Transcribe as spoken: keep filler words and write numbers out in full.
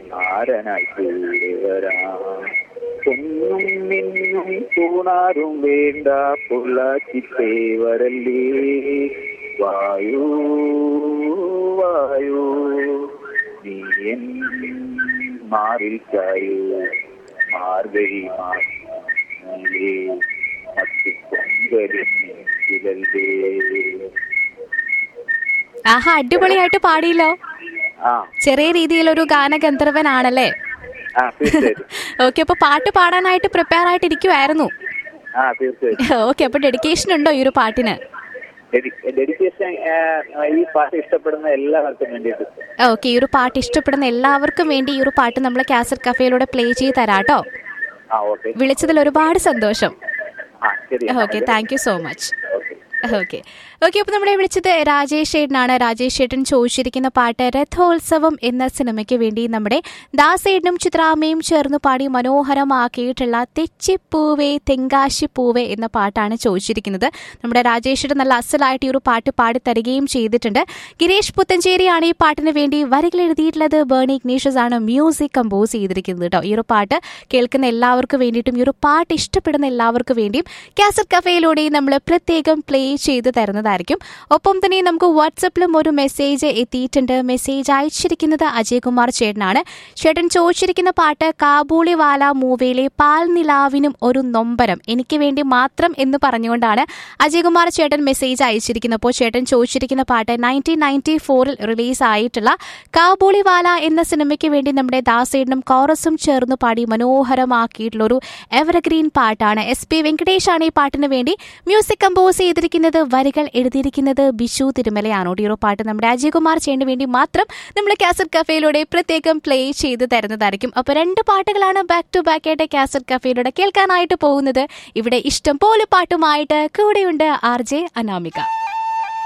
ആരനായി കൂടെ വരാം. ഒന്നും നിന്നും തൂണാരും വേണ്ട പൊള്ളാച്ചിത്തേവരല്ലേ. വായു വായു നീ എൻ മാറിൽ ചായു. മാർഗഴി മാസേ മറ്റു പൊങ്കലില്ലേ. ആഹാ, അടിപൊളിയായിട്ട് പാടിയല്ലോ. ചെറിയ രീതിയിലൊരു ഗാനഗന്ധർവനാണല്ലേ? ഓക്കെ, അപ്പൊ പാട്ട് പാടാനായിട്ട് പ്രിപ്പയർ ആയിട്ട് ഇരിക്കുവായിരുന്നു. ഓക്കെ, അപ്പൊ ഡെഡിക്കേഷൻ ഉണ്ടോ ഈ ഒരു പാട്ടിന്? ഡെഡിക്കേഷൻ ഈ പാട്ട് ഇഷ്ടപ്പെടുന്ന എല്ലാവർക്കും വേണ്ടിയിട്ട്. ഓക്കെ, ഈ ഒരു പാട്ട് ഇഷ്ടപ്പെടുന്ന എല്ലാവർക്കും വേണ്ടി ഈ ഒരു പാട്ട് നമ്മൾ കാസറ്റ് കഫേയിലൂടെ പ്ലേ ചെയ്ത് തരാട്ടോ. വിളിച്ചതിൽ ഒരുപാട് സന്തോഷം. Okay, thank you so much. Okay okay അപ്പോൾ നമ്മളെ വിളിച്ചത് രാജേഷ് ഏട്ടനാണ്. രാജേഷ് ഏട്ടൻ ചോദിച്ചിരിക്കുന്ന പാട്ട് രഥോത്സവം എന്ന സിനിമയ്ക്ക് വേണ്ടി നമ്മുടെ ദാസേട്ടനും ചിത്രാമ്മയും ചേർന്ന് പാടി മനോഹരമാക്കിയിട്ടുള്ള തെച്ചിപ്പൂവേ തെങ്കാശിപ്പൂവേ എന്ന പാട്ടാണ് ചോദിച്ചിരിക്കുന്നത്. നമ്മുടെ രാജേഷ് ഏട്ടൻ നല്ല അസലായിട്ട് ഈ ഒരു പാട്ട് പാടി തരികയും ചെയ്തിട്ടുണ്ട്. ഗിരീഷ് പുത്തഞ്ചേരിയാണ് ഈ പാട്ടിന് വേണ്ടി വരികൾ എഴുതിയിട്ടുള്ളത്. ബേണി ഇഗ്നീഷ്യസ് ആണ് മ്യൂസിക് കമ്പോസ് ചെയ്തിരിക്കുന്നത് കേട്ടോ. ഈ ഒരു പാട്ട് കേൾക്കുന്ന എല്ലാവർക്കും വേണ്ടിയിട്ടും ഈ ഒരു പാട്ട് ഇഷ്ടപ്പെടുന്ന എല്ലാവർക്കും വേണ്ടിയും കാസറ്റ് കഫേയിലൂടെ നമ്മൾ പ്രത്യേകം പ്ലേ ചെയ്ത് തരുന്നതായിരിക്കും. ഒപ്പം തന്നെ നമുക്ക് വാട്സപ്പിലും ഒരു മെസ്സേജ് എത്തിയിട്ടുണ്ട്. മെസ്സേജ് അയച്ചിരിക്കുന്നത് അജയ് കുമാർ ചേട്ടനാണ്. ചേട്ടൻ ചോദിച്ചിരിക്കുന്ന പാട്ട് കാബൂളിവാല മൂവിയിലെ പാൽ നിലാവിനും ഒരു നൊമ്പരം എനിക്ക് വേണ്ടി മാത്രം എന്ന് പറഞ്ഞുകൊണ്ടാണ് അജയ് കുമാർ ചേട്ടൻ മെസ്സേജ് അയച്ചിരിക്കുന്നത്. അപ്പോൾ ചേട്ടൻ ചോദിച്ചിരിക്കുന്ന പാട്ട് നയൻറ്റീൻ നയൻറ്റി ഫോറിൽ റിലീസ് ആയിട്ടുള്ള കാബൂളിവാല എന്ന സിനിമയ്ക്ക് വേണ്ടി നമ്മുടെ ദാസേട്ടനും കോറസും ചേർന്ന് പാടി മനോഹരമാക്കിയിട്ടുള്ള ഒരു എവർഗ്രീൻ പാട്ടാണ്. എസ് പി വെങ്കടേഷാണ് ഈ പാട്ടിന് വേണ്ടി മ്യൂസിക് കമ്പോസ് ചെയ്തിരിക്കുന്നത്. വരികൾ എഴുതിയിരിക്കുന്നത് ബിഷു തിരുമലയാണ്. ഈ ഒരു പാട്ട് നമ്മുടെ അജയ് കുമാർ ചേട്ടന് വേണ്ടി മാത്രം നമ്മൾ കാസറ്റ് കഫേയിലൂടെ പ്രത്യേകം പ്ലേ ചെയ്ത് തരുന്നതായിരിക്കും. അപ്പോൾ രണ്ട് പാട്ടുകളാണ് ബാക്ക് ടു ബാക്ക് ആയിട്ട് കാസറ്റ് കഫേയിലൂടെ കേൾക്കാനായിട്ട് പോകുന്നത്. ഇവിടെ ഇഷ്ടം പോലെ പാട്ടുമായിട്ട് കൂടെയുണ്ട് ആർ ജെ അനാമിക.